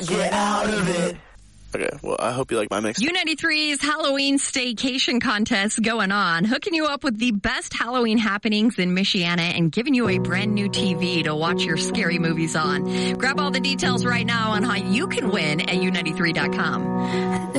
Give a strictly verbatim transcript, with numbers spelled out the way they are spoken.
get out of it. Okay, well, I hope you like my mix. U ninety-three's Halloween Staycation Contest going on, hooking you up with the best Halloween happenings in Michiana and giving you a brand new T V to watch your scary movies on. Grab all the details right now on how you can win at U ninety-three dot com.